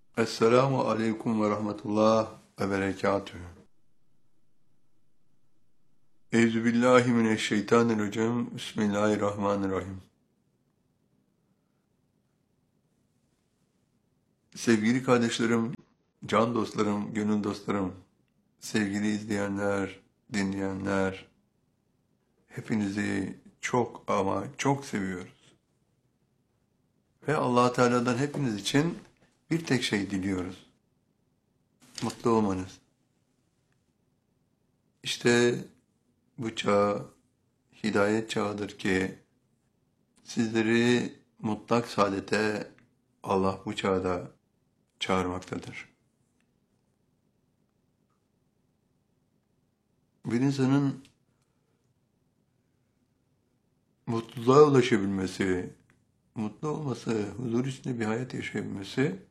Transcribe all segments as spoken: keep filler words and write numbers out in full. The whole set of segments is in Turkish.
Esselamu aleyküm ve rahmetullah ve berekatühü. Euzubillahimineşşeytanirracim. Bismillahirrahmanirrahim. Sevgili kardeşlerim, can dostlarım, gönül dostlarım, sevgili izleyenler, dinleyenler, hepinizi çok ama çok seviyoruz. Ve Allah Teala'dan hepiniz için bir tek şey diliyoruz. Mutlu olmanız. İşte bu çağ hidayet çağıdır ki sizleri mutlak saadete Allah bu çağda çağırmaktadır. Bir insanın mutluluğa ulaşabilmesi, mutlu olması, huzur içinde bir hayat yaşayabilmesi,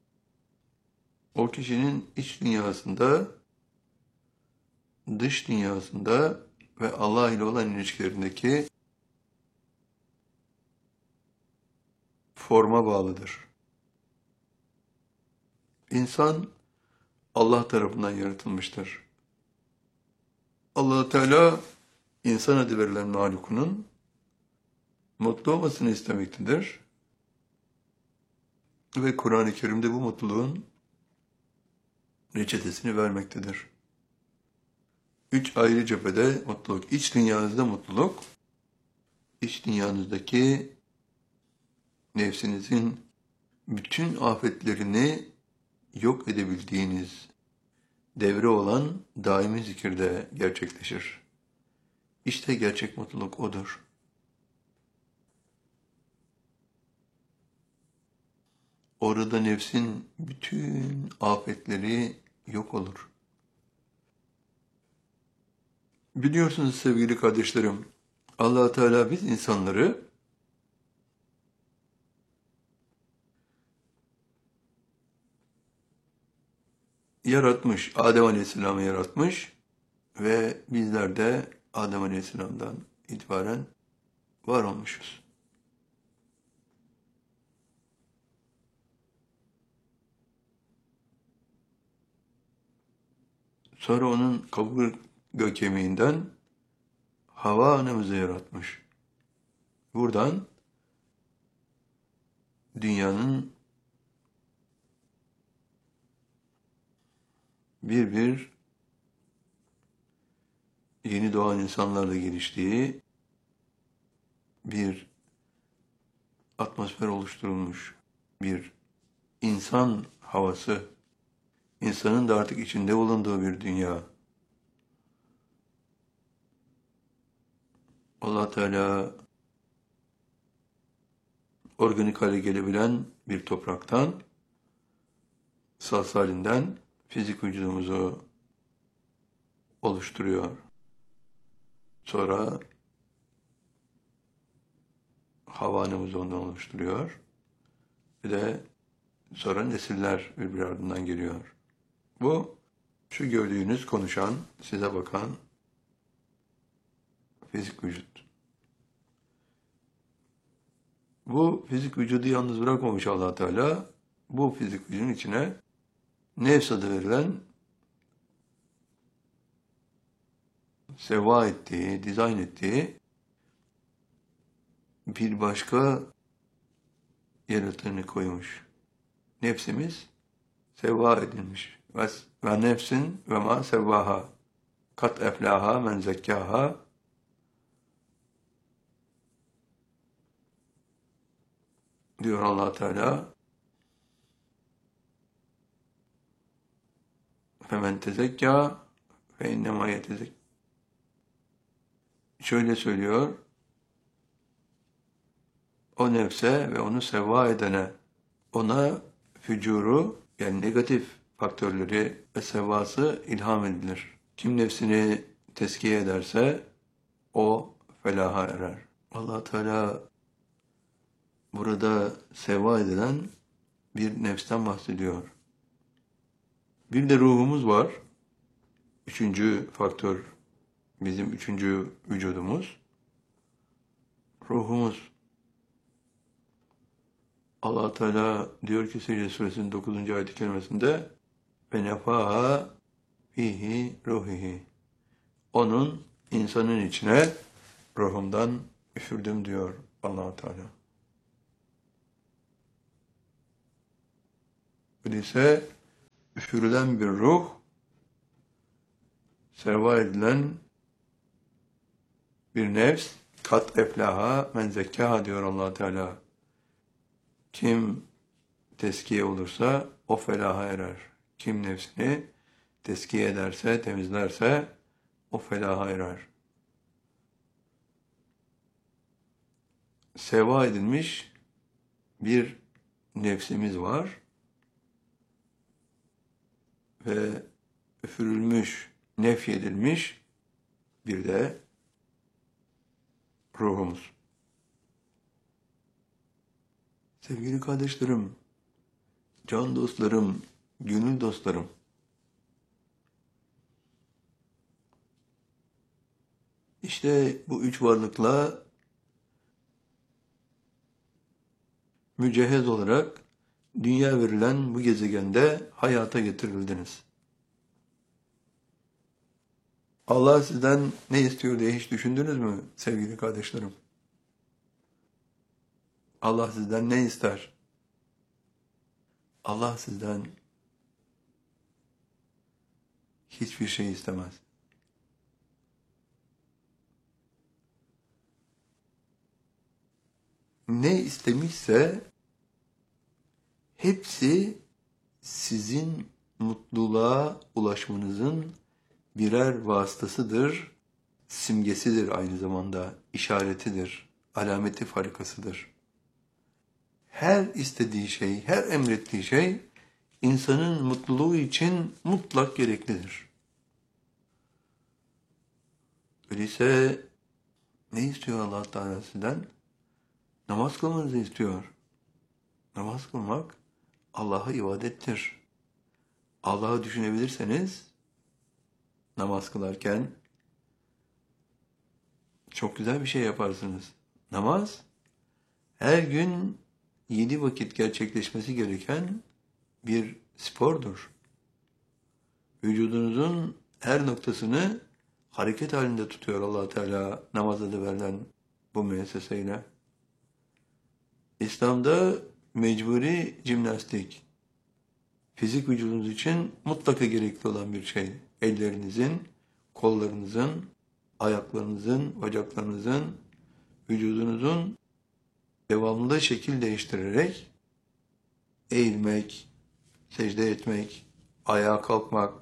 o kişinin iç dünyasında, dış dünyasında ve Allah ile olan ilişkilerindeki forma bağlıdır. İnsan Allah tarafından yaratılmıştır. Allah Teala insan adı verilen mahlukunun mutlu olmasını istemektedir. Ve Kur'an-ı Kerim'de bu mutluluğun reçetesini vermektedir. Üç ayrı cephede mutluluk. İç dünyanızda mutluluk, iç dünyanızdaki nefsinizin bütün afetlerini yok edebildiğiniz devre olan daimi zikirde gerçekleşir. İşte gerçek mutluluk odur. Orada nefsin bütün afetleri yok olur. Biliyorsunuz sevgili kardeşlerim, Allah Teala biz insanları yaratmış, Adem Aleyhisselam'ı yaratmış ve bizler de Adem Aleyhisselam'dan itibaren var olmuşuz. Sonra onun kaburga kemiğinden Havva anamızı yaratmış. Buradan dünyanın bir bir yeni doğan insanlarla geliştiği bir atmosfer oluşturulmuş, bir insan havası, insanın da artık içinde bulunduğu bir dünya. Allah Teala organik hale gelebilen bir topraktan, saz halinden fizik vücudumuzu oluşturuyor. Sonra havanımızı ondan oluşturuyor. Bir de sonra nesiller birbiri ardından geliyor. Bu, şu gördüğünüz konuşan, size bakan fizik vücut. Bu fizik vücudu yalnız bırakmamış Allah Teala. Bu fizik vücudun içine nefs adı verilen seva ettiği, dizayn ettiği bir başka yaratığını koymuş. Nefsimiz seva edilmiş. Ve, ve nefsin ve ma sevvaha. Kat eflaha men zekkaha. Diyor Allah Teala. Femen tezekka fe innema yetezekka. Şöyle söylüyor. O nefse ve onu sevva edene, ona fücuru yani negatif faktörleri ve sevvası ilham edilir. Kim nefsini teskiye ederse o felaha erer. Allah Teala burada sevva edilen bir nefsten bahsediyor. Bir de ruhumuz var. Üçüncü faktör bizim üçüncü vücudumuz. Ruhumuz. Allah Teala diyor ki Secde Suresinin dokuzuncu ayet-i kerimesinde ve nefaha fihi ruhihi. Onun insanın içine ruhumdan üfürdüm diyor Allah Teala. Öyleyse üfürülen bir ruh, seva edilen bir nefs, kat eflaha men zekkaha diyor Allah Teala. Kim teskiye olursa o felaha erer. Kim nefsini teskiye ederse, temizlerse o felaha erer. Seva edilmiş bir nefsimiz var ve üfürülmüş, nefyedilmiş bir de ruhumuz. Sevgili kardeşlerim, can dostlarım, gönül dostlarım, işte bu üç varlıkla mücehhez olarak dünya verilen bu gezegende hayata getirildiniz. Allah sizden ne istiyor diye hiç düşündünüz mü sevgili kardeşlerim? Allah sizden ne ister? Allah sizden hiçbir şey istemez. Ne istemişse hepsi sizin mutluluğa ulaşmanızın birer vasıtasıdır, simgesidir aynı zamanda, işaretidir, alameti farikasıdır. Her istediği şey, her emrettiği şey insanın mutluluğu için mutlak gereklidir. Öyleyse ne istiyor Allah Teala sizden? Namaz kılmanızı istiyor. Namaz kılmak Allah'a ibadettir. Allah'ı düşünebilirseniz namaz kılarken çok güzel bir şey yaparsınız. Namaz her gün yedi vakit gerçekleşmesi gereken bir spordur. Vücudunuzun her noktasını hareket halinde tutuyor Allah Teala namaz adı verilen bu müesseseyle. İslam'da mecburi jimnastik, fizik vücudunuz için mutlaka gerekli olan bir şey. Ellerinizin, kollarınızın, ayaklarınızın, bacaklarınızın, vücudunuzun devamlı şekil değiştirerek eğilmek, secde etmek, ayağa kalkmak,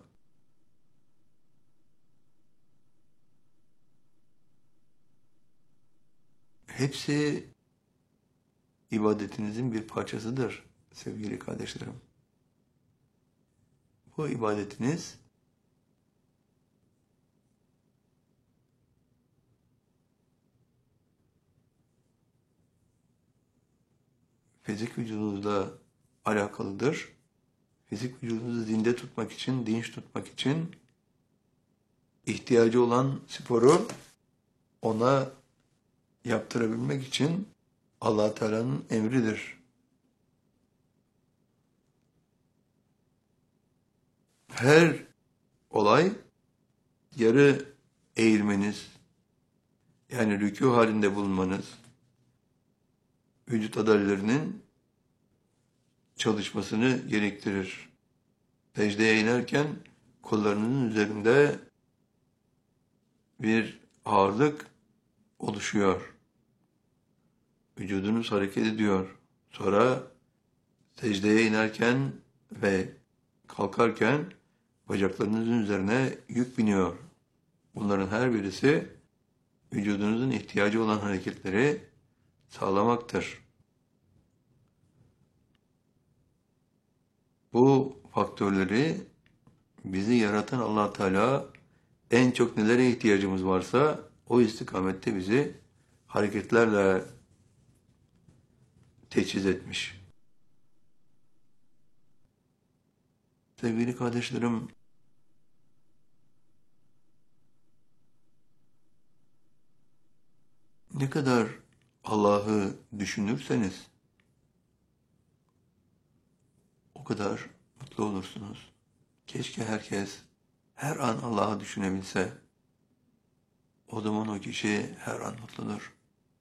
hepsi ibadetinizin bir parçasıdır sevgili kardeşlerim. Bu ibadetiniz fizik vücudunuzla alakalıdır. Fizik vücudunuzu zinde tutmak için, dinç tutmak için ihtiyacı olan sporu ona yaptırabilmek için Allah Teala'nın emridir. Her olay yarı eğilmeniz, yani rükû halinde bulunmanız, vücut adallerinin çalışmasını gerektirir. Secdeye inerken kollarının üzerinde bir ağırlık oluşuyor. Vücudunuz hareket ediyor. Sonra secdeye inerken ve kalkarken bacaklarınızın üzerine yük biniyor. Bunların her birisi vücudunuzun ihtiyacı olan hareketleri sağlamaktır. Bu faktörleri bizi yaratan Allah Teala en çok nelere ihtiyacımız varsa o istikamette bizi hareketlerle teçhiz etmiş. Sevgili kardeşlerim, ne kadar Allah'ı düşünürseniz, o kadar mutlu olursunuz. Keşke herkes her an Allah'ı düşünebilse. O zaman o kişi her an mutludur.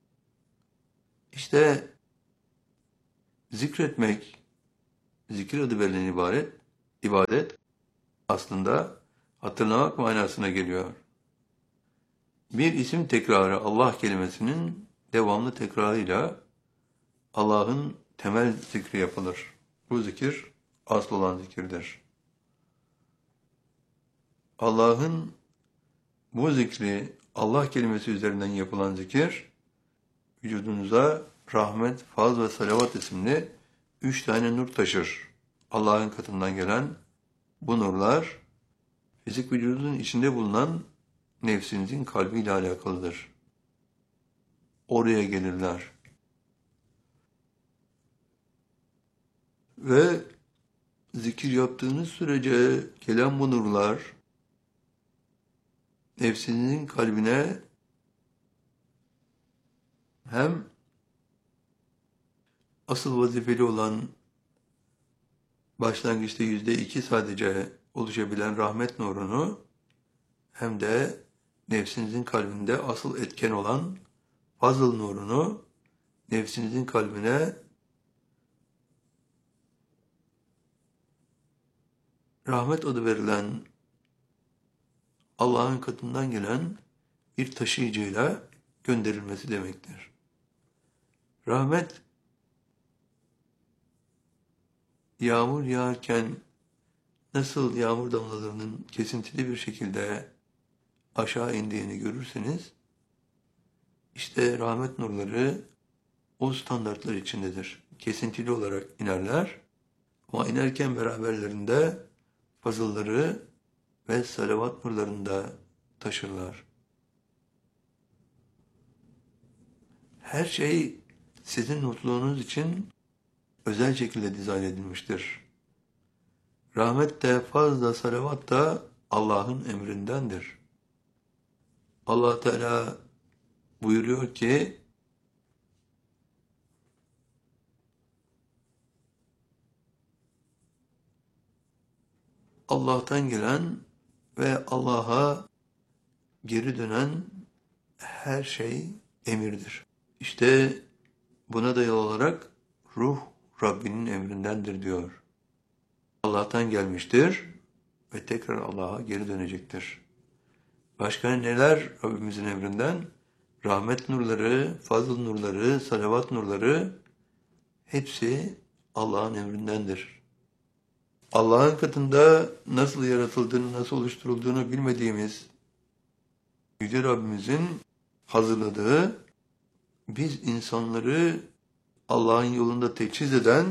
İşte zikretmek, zikir adı verilen ibaret, ibadet aslında hatırlamak manasına geliyor. Bir isim tekrarı Allah kelimesinin devamlı tekrarıyla Allah'ın temel zikri yapılır. Bu zikir asıl olan zikirdir. Allah'ın bu zikri, Allah kelimesi üzerinden yapılan zikir, vücudunuza rahmet, faz ve salavat isimli üç tane nur taşır. Allah'ın katından gelen bu nurlar, fizik vücudunun içinde bulunan nefsinizin kalbiyle alakalıdır. Oraya gelirler. Ve zikir yaptığınız sürece gelen bu nurlar, nefsinizin kalbine hem asıl vazifeli olan başlangıçta yüzde iki sadece oluşabilen rahmet nurunu hem de nefsinizin kalbinde asıl etken olan fazıl nurunu nefsinizin kalbine rahmet adı verilen Allah'ın katından gelen bir taşıyıcıyla gönderilmesi demektir. Rahmet, yağmur yağarken nasıl yağmur damlalarının kesintili bir şekilde aşağı indiğini görürseniz, işte rahmet nurları o standartlar içindedir. Kesintili olarak inerler ama inerken beraberlerinde fazılları ve salavat nurlarını da taşırlar. Her şey sizin mutluluğunuz için özel şekilde dizayn edilmiştir. Rahmet de, faz da, salavat da Allah'ın emrindendir. Allah Teala buyuruyor ki, Allah'tan gelen ve Allah'a geri dönen her şey emirdir. İşte buna dayalı olarak ruh Rabbinin emrindendir diyor. Allah'tan gelmiştir ve tekrar Allah'a geri dönecektir. Başka neler Rabbimizin emrinden? Rahmet nurları, fazıl nurları, salavat nurları hepsi Allah'ın emrindendir. Allah'ın katında nasıl yaratıldığını, nasıl oluşturulduğunu bilmediğimiz Yüce Rabbimizin hazırladığı, biz insanları Allah'ın yolunda teçhiz eden,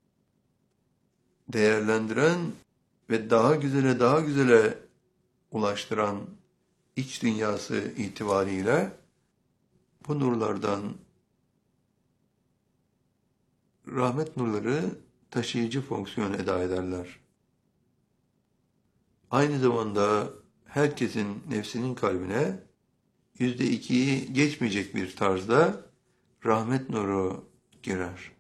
değerlendiren ve daha güzele daha güzele ulaştıran iç dünyası itibariyle bu nurlardan rahmet nurları taşıyıcı fonksiyon eda ederler. Aynı zamanda herkesin nefsinin kalbine yüzde ikiyi geçmeyecek bir tarzda rahmet nuru girer.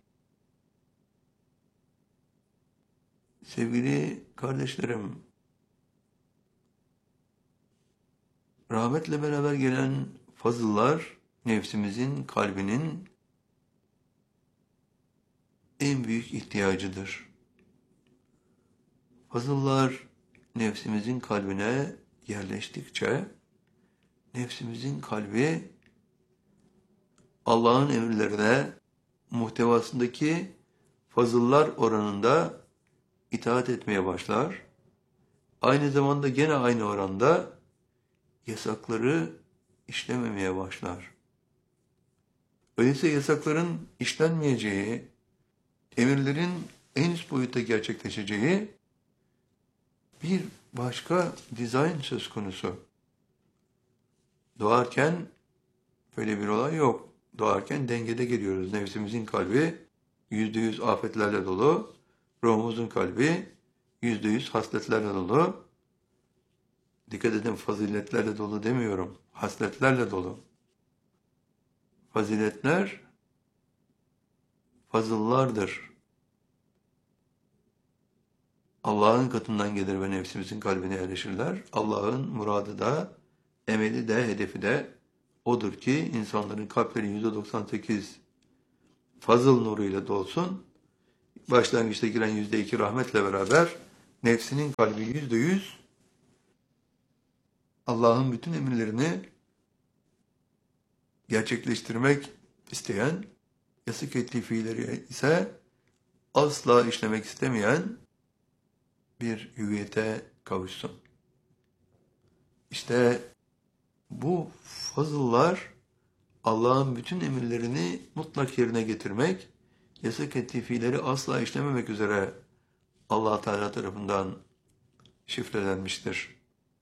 Sevgili kardeşlerim, rahmetle beraber gelen fazıllar nefsimizin, kalbinin en büyük ihtiyacıdır. Fazıllar nefsimizin kalbine yerleştikçe nefsimizin kalbi Allah'ın emirlerine muhtevasındaki fazıllar oranında itaat etmeye başlar. Aynı zamanda gene aynı oranda yasakları işlememeye başlar. Öyleyse yasakların işlenmeyeceği, emirlerin en üst boyutta gerçekleşeceği bir başka dizayn söz konusu. Doğarken böyle bir olay yok. Doğarken dengede geliyoruz. Nefsimizin kalbi yüzde yüz afetlerle dolu, ruhumuzun kalbi yüzde yüz hasletlerle dolu. Dikkat edin, faziletlerle dolu demiyorum. Hasletlerle dolu. Faziletler fazıllardır. Allah'ın katından gelir ve nefsimizin kalbine yerleşirler. Allah'ın muradı da, emeli de, hedefi de odur ki insanların kalpleri yüzde doksan sekiz fazıl nuruyla dolsun. Başlangıçta giren yüzde iki rahmetle beraber nefsinin kalbi yüzde yüz Allah'ın bütün emirlerini gerçekleştirmek isteyen, yasak ettiği fiilleri ise asla işlemek istemeyen bir hüviyete kavuşsun. İşte bu fazıllar Allah'ın bütün emirlerini mutlak yerine getirmek, yasak ettiği fiilleri asla işlememek üzere Allah Teala tarafından şifrelenmiştir.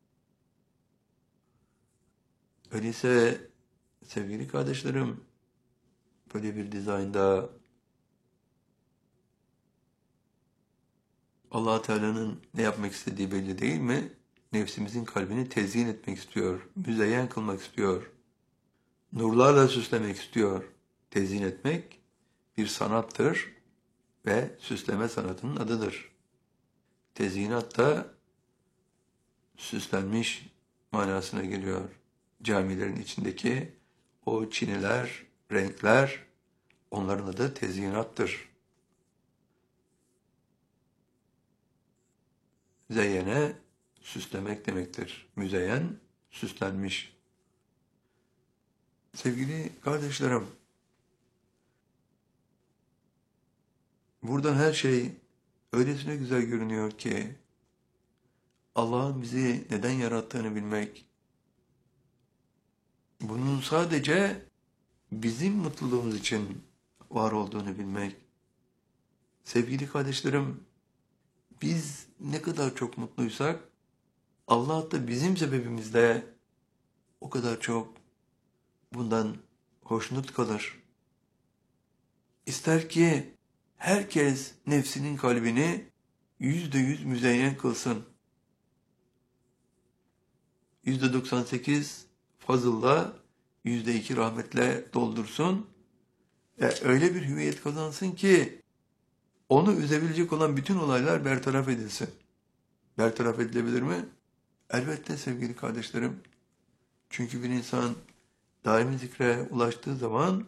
Öyleyse sevgili kardeşlerim, böyle bir dizaynda Allah Teala'nın ne yapmak istediği belli değil mi? Nefsimizin kalbini tezyin etmek istiyor, müzeyyen kılmak istiyor, nurlarla süslemek istiyor. Tezyin etmek bir sanattır ve süsleme sanatının adıdır. Tezyinat da süslenmiş manasına geliyor. Camilerin içindeki o çiniler, renkler, onların adı tezyinattır. Zeyyene, süslemek demektir. Müzeyyen, süslenmiş. Sevgili kardeşlerim, buradan her şey öylesine güzel görünüyor ki, Allah'ın bizi neden yarattığını bilmek, bunun sadece bizim mutluluğumuz için var olduğunu bilmek. Sevgili kardeşlerim, biz ne kadar çok mutluysak, Allah da bizim sebebimizle o kadar çok bundan hoşnut kalır. İster ki herkes nefsinin kalbini yüzde yüz müzeyyen kılsın. Yüzde doksan sekiz fazılla, yüzde iki rahmetle doldursun. E, öyle bir hüviyet kazansın ki onu üzebilecek olan bütün olaylar bertaraf edilsin. Bertaraf edilebilir mi? Elbette sevgili kardeşlerim. Çünkü bir insan daimi zikre ulaştığı zaman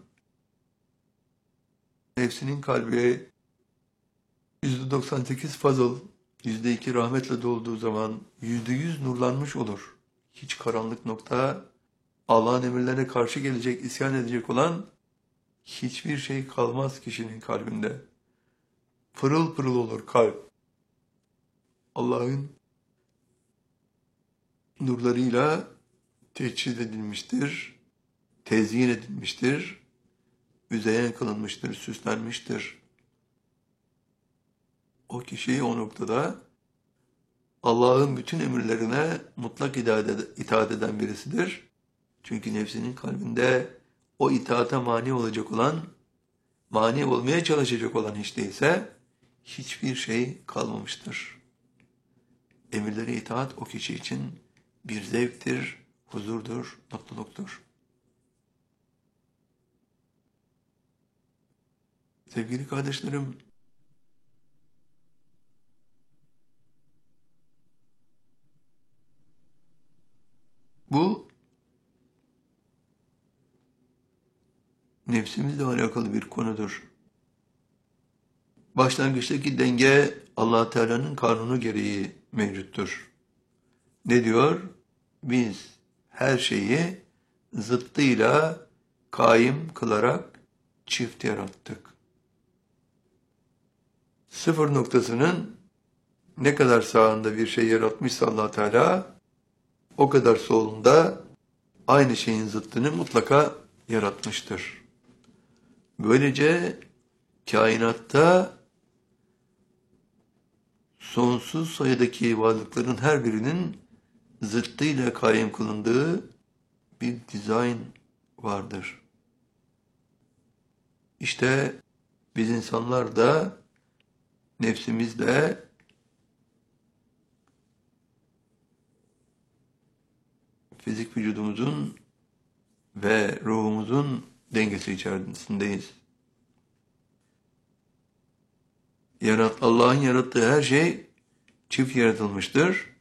nefsinin kalbi yüzde doksan sekiz fazıl, yüzde iki rahmetle dolduğu zaman yüzde yüz nurlanmış olur. Hiç karanlık nokta, Allah'ın emirlerine karşı gelecek, isyan edecek olan hiçbir şey kalmaz kişinin kalbinde. Pırıl pırıl olur kalp. Allah'ın nurlarıyla teçhiz edilmiştir, tezyin edilmiştir, müzeyyen kılınmıştır, süslenmiştir. O kişi o noktada Allah'ın bütün emirlerine mutlak itaat eden birisidir. Çünkü nefsinin kalbinde o itaata mani olacak olan, mani olmaya çalışacak olan hiç değilse hiçbir şey kalmamıştır. Emirlere itaat o kişi için bir zevktir, huzurdur, mutluluktur. Sevgili kardeşlerim, bu nefsimizle alakalı bir konudur. Başlangıçtaki denge Allah Teala'nın kanunu gereği mevcuttur. Ne diyor? Biz her şeyi zıttıyla kaim kılarak çift yarattık. Sıfır noktasının ne kadar sağında bir şey yaratmışsa Allah Teala, o kadar solunda aynı şeyin zıttını mutlaka yaratmıştır. Böylece kainatta sonsuz sayıdaki varlıkların her birinin zıttıyla kaim kılındığı bir dizayn vardır. İşte biz insanlar da nefsimizle fizik vücudumuzun ve ruhumuzun dengesi içerisindeyiz. Yarat, Allah'ın yarattığı her şey çift yaratılmıştır.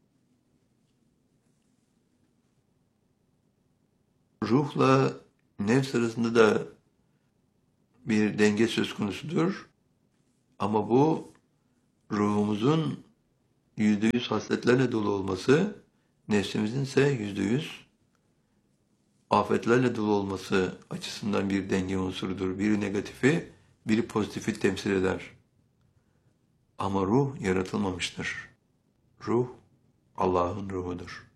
Ruhla nefs arasında da bir denge söz konusudur. Ama bu ruhumuzun yüzde yüz hasletlerle dolu olması, nefsimizin ise yüzde yüz afetlerle dolu olması açısından bir denge unsurudur. Biri negatifi, biri pozitifi temsil eder. Ama ruh yaratılmamıştır. Ruh Allah'ın ruhudur.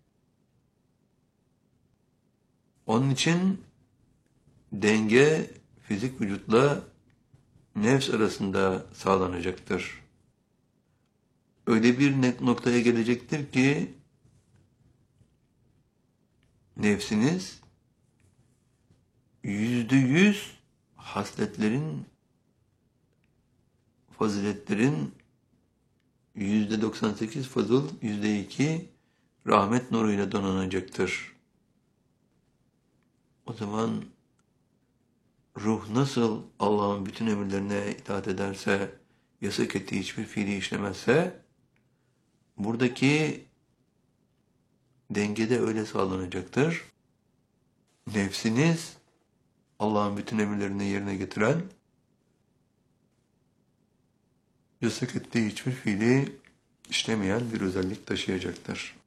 Onun için denge fizik vücutla nefs arasında sağlanacaktır. Öyle bir noktaya gelecektir ki nefsiniz yüzde yüz hasletlerin, faziletlerin yüzde doksan sekiz fazıl, yüzde iki rahmet nuruyla donanacaktır. O zaman ruh nasıl Allah'ın bütün emirlerine itaat ederse, yasak ettiği hiçbir fiili işlemezse, buradaki denge de öyle sağlanacaktır. Nefsiniz Allah'ın bütün emirlerini yerine getiren, yasak ettiği hiçbir fiili işlemeyen bir özellik taşıyacaktır.